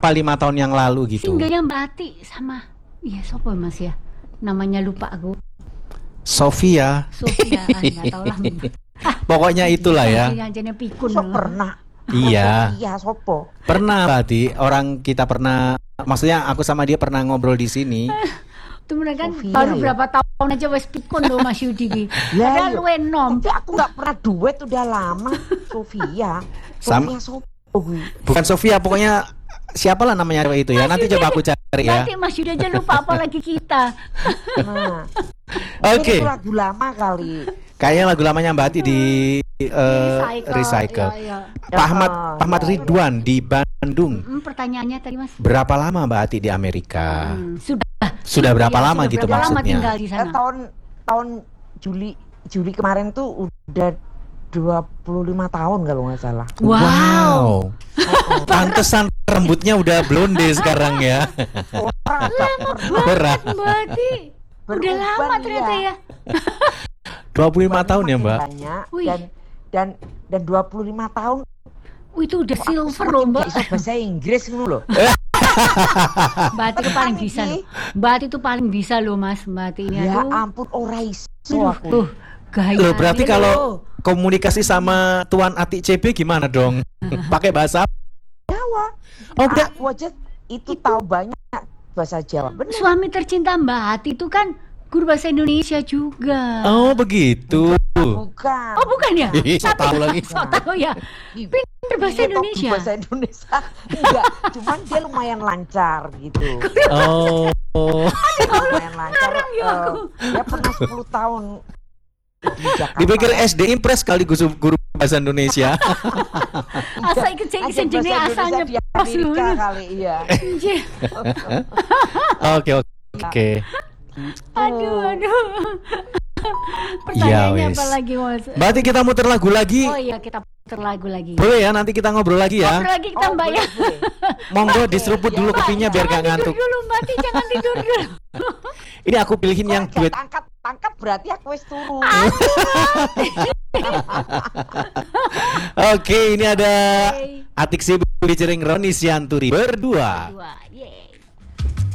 apa 5 tahun yang lalu gitu. Singganya Mbak Ati sama sopo Mas ya? Namanya lupa aku. Sofia. Enggak tahu lah. Pokoknya itulah ya. Jangan pikun. Sok pernah. Iya. Iya, sopo. Pernah berarti orang kita pernah, maksudnya aku sama dia pernah ngobrol di sini. Itu mereka kan Sofia, baru ya? berapa tahun aja wes pikun loh Mas Yudi ki. Ya, Padahal lu enom. Tapi aku nggak pernah duet udah lama. Sofia. Sama- Sofia sopo gue. Bukan Sofia, pokoknya siapalah namanya cewek itu ya. Nanti coba aku cari ya. Nanti Mas Yudi aja lupa apalagi kita. Nah, Oke. itu lagu lama kali. Kayaknya lagu lamanya Mbak Ati di recycle. Ya. Pak Ahmad Ya. Ridwan di Bandung. Pertanyaannya tadi Mas. Berapa lama Mbak Ati di Amerika? Sudah Berapa Iya, lama sudah gitu berapa lama maksudnya? tinggal di sana? Tahun Juli kemarin tuh udah 25 tahun kalau nggak salah. Wow. Pantesan rambutnya udah blonde sekarang ya. Berat. Mbak Ati. Udah Beruban, lama ternyata iya. ya. 25 tahun ya Mbak. Banyak, Wih. dan 25 tahun Itu udah silver loh Mbak. iso bahasa Inggris ngono lho. Mbak Ati itu paling bisa loh. Mbak Ati itu paling bisa loh Mas. Mbak Ati ini Ya aduh. ampun ora iso Aduh, aku. tuh gaya. Loh, berarti Iya, kalau loh. komunikasi sama Tuan Ati CB gimana dong? Pakai bahasa apa? Jawa. Oh, udah. Aku aja itu tahu banyak bahasa Jawa. Benar. Suami tercinta Mbak Ati itu kan guru bahasa Indonesia juga. Oh, begitu. Bukan. Oh bukan ya? Ih, so tahu lagi. So tahu ya. Pinter bahasa Iya, Indonesia. Bahasa Indonesia. Enggak, cuman dia lumayan lancar gitu. Oh. Lumayan lancar. ya aku. Dia pernah 10 tahun di Jakarta. Dipikir SD Impres kali guru bahasa Indonesia. Asa ikut Ajar saya jenis bahasa asalnya Indonesia di pas Amerika dulu. kali, iya. Anjir. Oke, oke. Aduh. Pertanyaannya Ya, wes. apa lagi Mas? Berarti kita muter lagu lagi. Oh iya kita putar lagu lagi. Boleh ya, nanti kita ngobrol lagi ya. Ngobrol lagi kita Mbak ya. boleh. Monggo diseruput dulu kopinya biar gak Jangan ngantuk. tidur dulu Mbak Ati, jangan tidur dulu. Ini aku pilihin yang duet. Tangkap berarti aku wis turu. Oke, ini ada Oke. Atik Sibu featuring Roni Sianturi berdua. Dua.